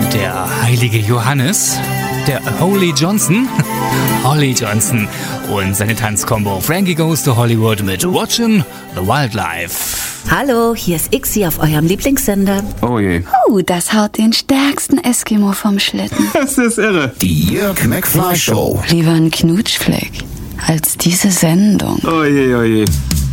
der heilige Johannes, der Holy Johnson, Holly Johnson und seine Tanzkombo Frankie Goes to Hollywood mit Watchin' the Wildlife. Hallo, hier ist Ixi auf eurem Lieblingssender. Oh je. Das haut den stärksten Eskimo vom Schlitten. Das ist irre. Die Jörg McFly Show. Lieber ein Knutschfleck als diese Sendung. Oh je, oh je.